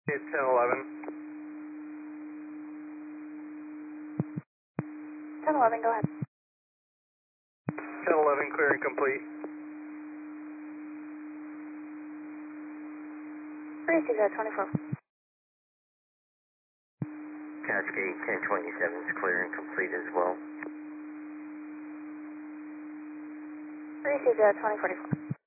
It's 1011. 1011, go ahead. 1011, clear and complete. 32024. Cascade 1027 is clear and complete as well. 32044.